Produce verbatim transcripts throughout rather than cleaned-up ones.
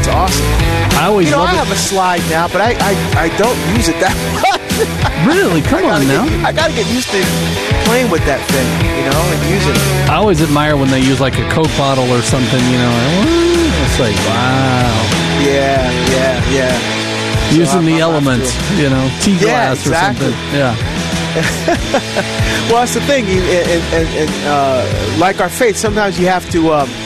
It's awesome. I always you know, love I it. have a slide now, but I, I, I don't use it that much. Really? Come on now. Get, I got to get used to playing with that thing, you know, and using it. I always admire when they use like a Coke bottle or something, you know. It's like, wow. Yeah, yeah, yeah. Using So the I'm- I'm elements, after- you know, tea Yeah, glass exactly. or something. Yeah. Well, that's the thing. You, and and, and uh, like our faith, sometimes you have to um,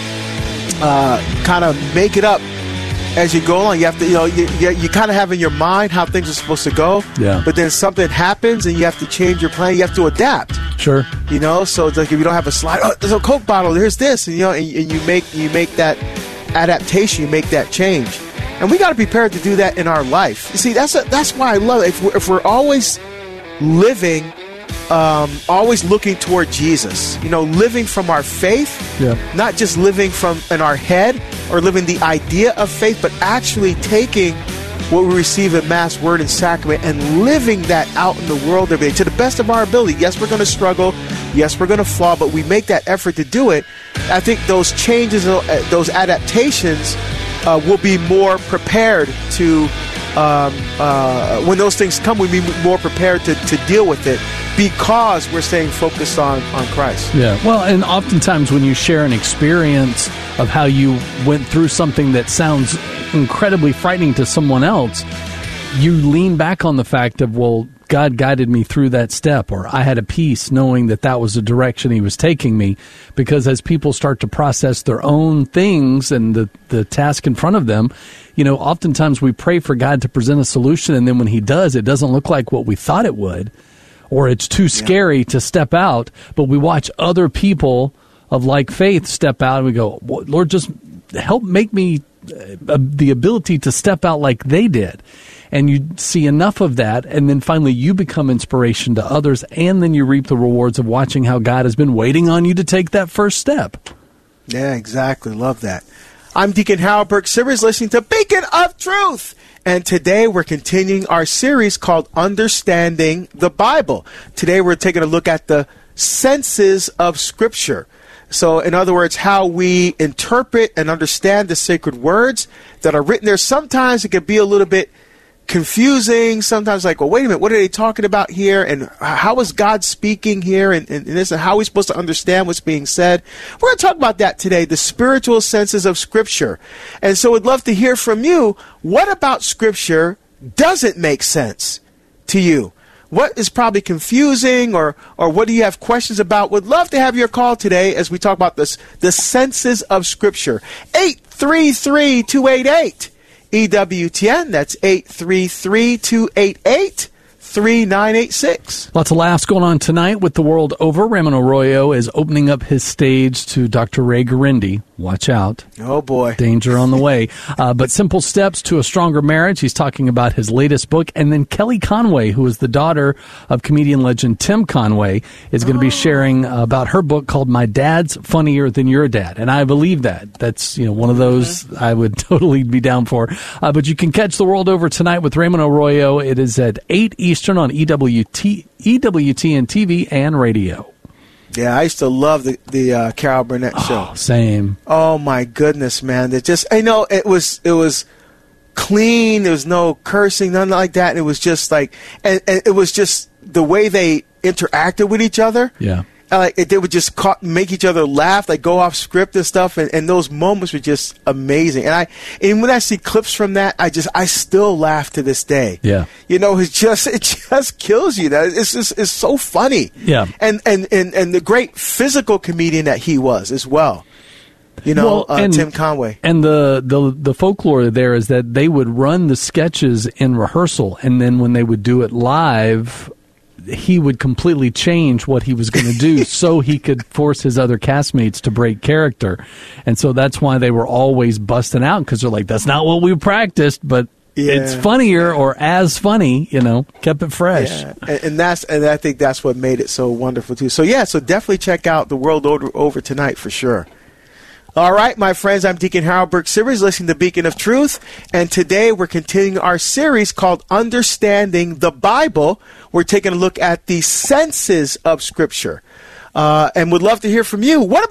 uh, kind of make it up as you go along. You have to, you know, you, you, you kind of have in your mind how things are supposed to go. Yeah. But then something happens and you have to change your plan. You have to adapt. Sure. You know, so it's like if you don't have a slide, oh, there's a Coke bottle. Here's this, and you know, and, and you make you make that adaptation. You make that change, and we got to be prepared to do that in our life. You see, that's a, that's why I love it. If we're, if we're always living, um, always looking toward Jesus, you know, living from our faith, Yeah. not just living from in our head or living the idea of faith, but actually taking what we receive in Mass, Word, and Sacrament and living that out in the world every day to the best of our ability. Yes, we're going to struggle. Yes, we're going to fall, but we make that effort to do it. I think those changes, uh, those adaptations uh, will be more prepared to, um, uh, when those things come, we'll be more prepared to, to deal with it because we're staying focused on, on Christ. Yeah. Well, and oftentimes when you share an experience of how you went through something that sounds incredibly frightening to someone else, you lean back on the fact of, well, God guided me through that step, or I had a peace knowing that that was the direction he was taking me. Because as people start to process their own things and the, the task in front of them, you know, oftentimes we pray for God to present a solution, and then when he does, it doesn't look like what we thought it would, or it's too scary yeah. to step out. But we watch other people of like faith step out, and we go, Lord, just help make me uh, the ability to step out like they did. And you see enough of that, and then finally you become inspiration to others, and then you reap the rewards of watching how God has been waiting on you to take that first step. Yeah, exactly. Love that. I'm Deacon Harold Burke Sivers, listening to Beacon of Truth. And today we're continuing our series called Understanding the Bible. Today we're taking a look at the senses of Scripture. So, in other words, how we interpret and understand the sacred words that are written there. Sometimes it can be a little bit confusing. Sometimes like, well, wait a minute, what are they talking about here? And how is God speaking here? And, and, and this, and how are we supposed to understand what's being said? We're going to talk about that today, the spiritual senses of Scripture. And so we'd love to hear from you. What about Scripture doesn't make sense to you? What is probably confusing, or or what do you have questions about? Would love to have your call today as we talk about this, the senses of Scripture. eight three three, two eight eight E W T N. That's eight three three, two eight eight, three nine eight six. Lots of laughs going on tonight with the world over. Ramon Arroyo is opening up his stage to Doctor Ray Garindi. Watch out. Oh, boy. Danger on the way. Uh, but Simple Steps to a Stronger Marriage. He's talking about his latest book. And then Kelly Conway, who is the daughter of comedian legend Tim Conway, is going to be sharing about her book called My Dad's Funnier Than Your Dad. And I believe that. That's, you know, one of those I would totally be down for. Uh, but you can catch the world over tonight with Ramon Arroyo. It is at eight Eastern on E W T, E W T N T V and radio. Yeah, I used to love the the uh, Carol Burnett show. Oh, same. Oh my goodness, man! It just I know it was it was clean. There was no cursing, nothing like that. And it was just like, and, and it was just the way they interacted with each other. Yeah. Like they would just ca- make each other laugh, like go off script and stuff, and, and those moments were just amazing. And I, and when I see clips from that, I just, I still laugh to this day. Yeah, you know, it's just, it just kills you. It's just, it's so funny. Yeah, and and and and the great physical comedian that he was as well. You know, well, uh, and, Tim Conway. And the, the the folklore there is that they would run the sketches in rehearsal, and then when they would do it live, he would completely change what he was going to do so he could force his other castmates to break character. And so that's why they were always busting out, because they're like, that's not what we practiced, but yeah. It's funnier or as funny, you know, kept it fresh. Yeah. And, and that's and I think that's what made it so wonderful too. So yeah, so definitely check out The World Over, over tonight for sure. All right, my friends, I'm Deacon Harold Burke Sivers, listening to Beacon of Truth, and today we're continuing our series called Understanding the Bible. We're taking a look at the senses of Scripture, uh, and would love to hear from you. What about